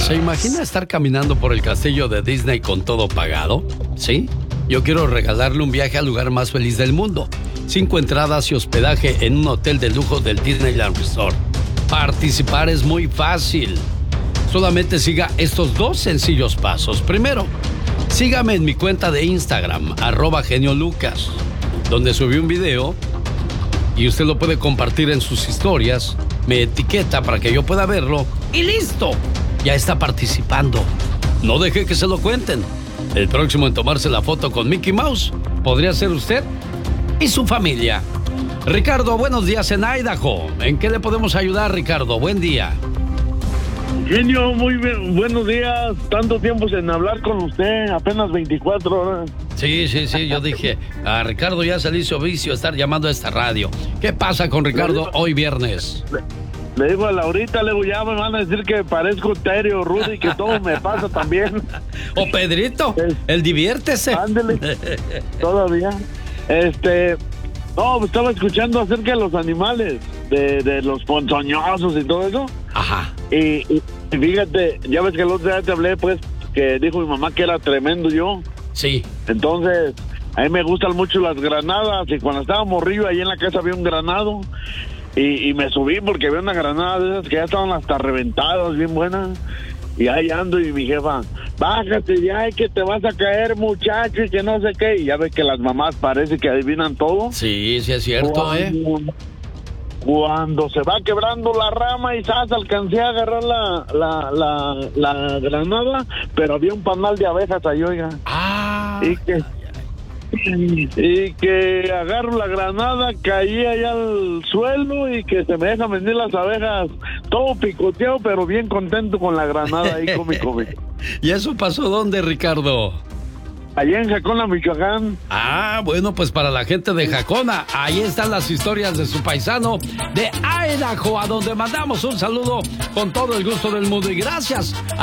¿Se imagina estar caminando por el castillo de Disney con todo pagado? ¿Sí? Yo quiero regalarle un viaje al lugar más feliz del mundo. 5 entradas y hospedaje en un hotel de lujo del Disneyland Resort. Participar es muy fácil. Solamente siga estos 2 sencillos pasos. Primero, sígame en mi cuenta de Instagram, @geniolucas, donde subí un video y usted lo puede compartir en sus historias. Me etiqueta para que yo pueda verlo y ¡listo! Ya está participando. No deje que se lo cuenten. El próximo en tomarse la foto con Mickey Mouse podría ser usted y su familia. Ricardo, buenos días en Idaho. ¿En qué le podemos ayudar, Ricardo? Buen día. Genio, muy bien, buenos días. Tanto tiempo sin hablar con usted, apenas 24 horas. Sí, yo dije, a Ricardo ya se le hizo vicio estar llamando a esta radio. ¿Qué pasa con Ricardo hoy viernes? Le digo a Laurita, luego ya me van a decir que parezco Terio, Rudy, que todo me pasa también. O Pedrito, el diviértese. Ándele, todavía. No, estaba escuchando acerca de los animales, de los ponzoñosos y todo eso. Ajá. Y fíjate, ya ves que el otro día te hablé, pues, que dijo mi mamá que era tremendo yo. Sí. Entonces, a mí me gustan mucho las granadas, y cuando estaba morrillo, ahí en la casa había un granado, y me subí porque había una granada de esas que ya estaban hasta reventadas, bien buenas, y ahí ando, y mi jefa, bájate ya, que te vas a caer, muchacho, y que no sé qué, y ya ves que las mamás parece que adivinan todo. Sí, es cierto, Cuando se va quebrando la rama y alcancé a agarrar la granada, pero había un panal de abejas ahí, oiga. Y que agarro la granada, caí allá al suelo y que se me dejan venir las abejas, todo picoteado, pero bien contento con la granada ahí, come. ¿Y eso pasó dónde, Ricardo? Allá en Jacona, Michoacán. Bueno, pues para la gente de Jacona, ahí están las historias de su paisano de Idaho, a donde mandamos un saludo con todo el gusto del mundo. Y gracias